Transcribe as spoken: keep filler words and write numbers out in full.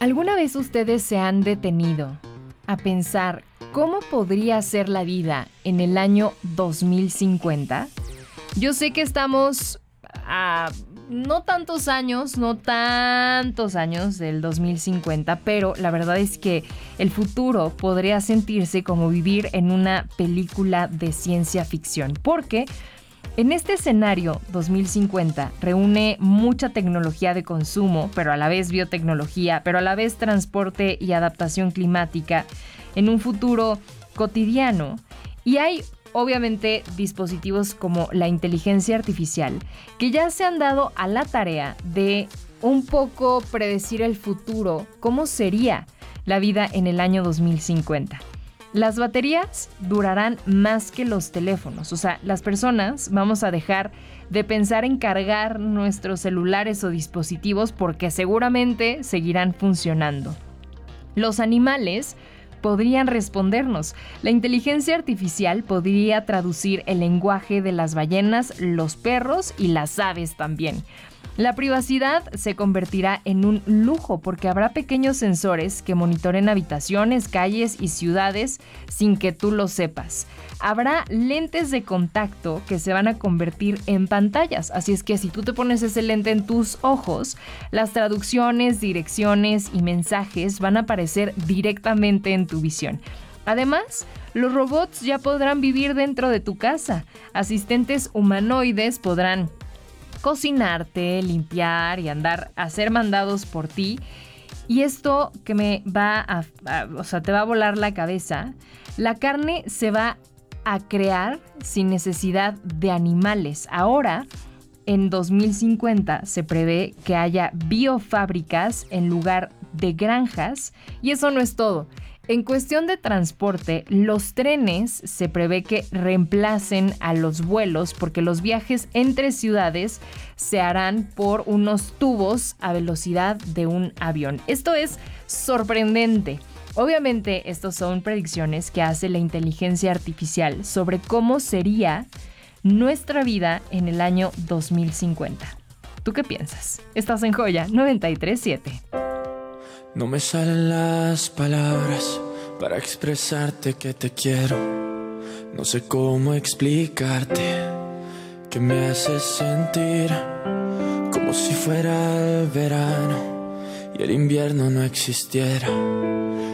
¿Alguna vez ustedes se han detenido a pensar cómo podría ser la vida en el año dos mil cincuenta? Yo sé que estamos a no tantos años, no tantos años del dos mil cincuenta, pero la verdad es que el futuro podría sentirse como vivir en una película de ciencia ficción, porque en este escenario dos mil cincuenta reúne mucha tecnología de consumo, pero a la vez biotecnología, pero a la vez transporte y adaptación climática en un futuro cotidiano. Y hay obviamente dispositivos como la inteligencia artificial que ya se han dado a la tarea de un poco predecir el futuro, cómo sería la vida en el año dos mil cincuenta. Las baterías durarán más que los teléfonos, o sea, las personas vamos a dejar de pensar en cargar nuestros celulares o dispositivos porque seguramente seguirán funcionando. Los animales podrían respondernos. La inteligencia artificial podría traducir el lenguaje de las ballenas, los perros y las aves también. La privacidad se convertirá en un lujo porque habrá pequeños sensores que monitoren habitaciones, calles y ciudades sin que tú lo sepas. Habrá lentes de contacto que se van a convertir en pantallas, así es que si tú te pones ese lente en tus ojos, las traducciones, direcciones y mensajes van a aparecer directamente en tu visión. Además, los robots ya podrán vivir dentro de tu casa. Asistentes humanoides podrán cocinarte, limpiar y andar a ser mandados por ti. Y esto que me va a, a, o sea, te va a volar la cabeza, la carne se va a crear sin necesidad de animales. Ahora, en dos mil cincuenta, se prevé que haya biofábricas en lugar de granjas. Y eso no es todo. En cuestión de transporte, los trenes se prevé que reemplacen a los vuelos porque los viajes entre ciudades se harán por unos tubos a velocidad de un avión. Esto es sorprendente. Obviamente, estas son predicciones que hace la inteligencia artificial sobre cómo sería nuestra vida en el año dos mil cincuenta. ¿Tú qué piensas? Estás en Joya noventa y tres punto siete. No me salen las palabras para expresarte que te quiero. No sé cómo explicarte que me haces sentir como si fuera el verano y el invierno no existiera.